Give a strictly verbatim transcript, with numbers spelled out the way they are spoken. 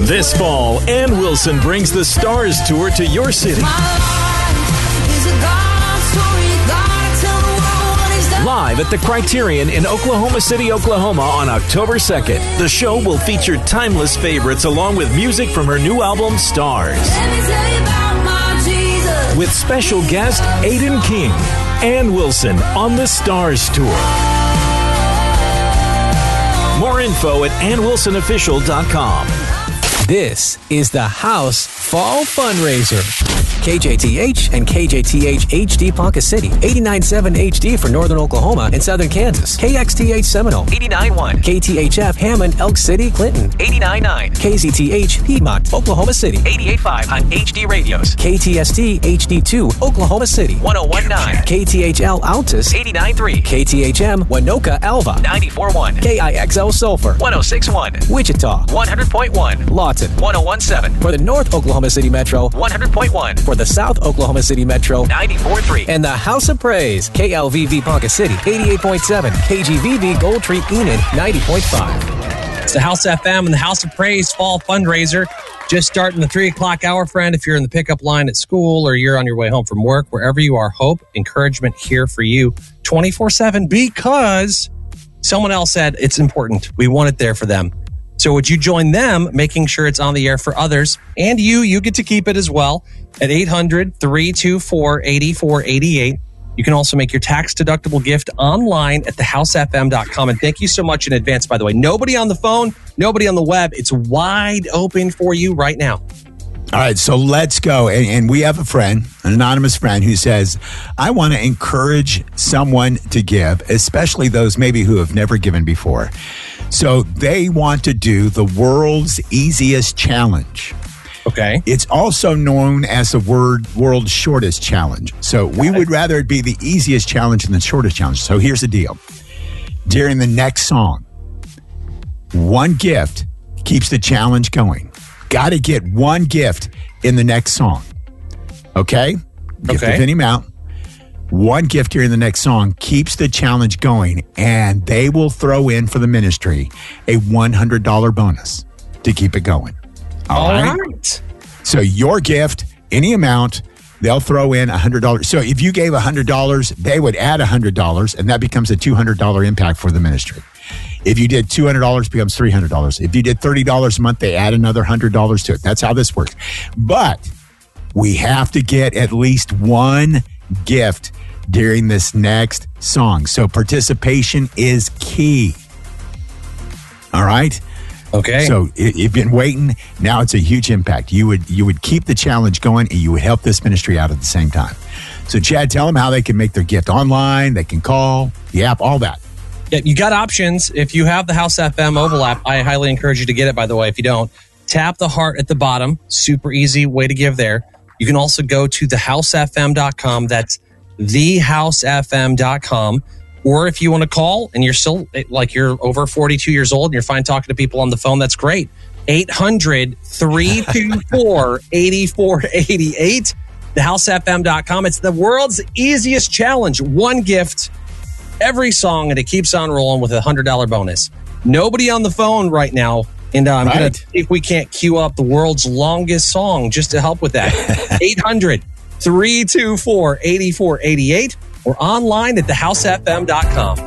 This fall, Ann Wilson brings the Stars Tour to your city. Live at the Criterion in Oklahoma City, Oklahoma on October second. The show will feature timeless favorites along with music from her new album, Stars. With special guest Aiden King. Ann Wilson on the Stars Tour. More info at ann wilson official dot com. This is the House Fall Fundraiser. K J T H and K J T H H D Ponca City, eighty-nine point seven H D for Northern Oklahoma and Southern Kansas. K X T H Seminole, eighty-nine point one. K T H F Hammond, Elk City, Clinton, eighty-nine point nine. K Z T H Piedmont, Oklahoma City, eighty-eight point five on H D radios. K T S T H D two, Oklahoma City, one oh one point nine. K T H L Altus, eighty-nine point three. K T H M Winoka Alva, ninety-four point one. K I X L Sulphur, one oh six point one. Wichita, one hundred point one. Lawton, one oh one point seven. For the North Oklahoma City Metro, one hundred point one. For the South Oklahoma City Metro, ninety-four point three. And the House of Praise, K L V V Ponca City, eighty-eight point seven. K G V V Gold Tree Enid, ninety point five. It's the House F M and the House of Praise Fall Fundraiser. Just starting the three o'clock hour, friend. If you're in the pickup line at school or you're on your way home from work, wherever you are, hope, encouragement here for you twenty-four seven because someone else said it's important. We want it there for them. So would you join them, making sure it's on the air for others? And you, you get to keep it as well at eight hundred, three two four, eight four eight eight. You can also make your tax-deductible gift online at the house f m dot com. And thank you so much in advance, by the way. Nobody on the phone, nobody on the web. It's wide open for you right now. All right, so let's go. And, and we have a friend, an anonymous friend, who says, I want to encourage someone to give, especially those maybe who have never given before. So they want to do the world's easiest challenge. Okay. It's also known as the word world's shortest challenge. So we would rather it be the easiest challenge than the shortest challenge. So here's the deal. During the next song, one gift keeps the challenge going. Got to get one gift in the next song. Okay? Gift Okay. of any amount. One gift during the next song keeps the challenge going, and they will throw in for the ministry a one hundred dollars bonus to keep it going. All right. right. So your gift, any amount, they'll throw in one hundred dollars. So if you gave one hundred dollars, they would add one hundred dollars, and that becomes a two hundred dollars impact for the ministry. If you did two hundred dollars, it becomes three hundred dollars. If you did thirty dollars a month, they add another one hundred dollars to it. That's how this works. But we have to get at least one gift during this next song. So participation is key. All right? Okay. So if you've been waiting, now it's a huge impact. You would you would keep the challenge going, and you would help this ministry out at the same time. So Chad, tell them how they can make their gift online. They can call, the app, all that. Yeah, you got options. If you have the House F M mobile app, I highly encourage you to get it, by the way. If you don't, tap the heart at the bottom. Super easy way to give there. You can also go to the house f m dot com. That's the house f m dot com. Or if you want to call and you're still, like you're over forty-two years old and you're fine talking to people on the phone, that's great. eight hundred, three two four, eight four eight eight. the house f m dot com. It's the world's easiest challenge. One gift every song, and it keeps on rolling with a one hundred dollars bonus. Nobody on the phone right now, and uh, I'm Right. going to see if we can't queue up the world's longest song just to help with that. eight hundred, three two four, eight four eight eight or online at the house f m dot com.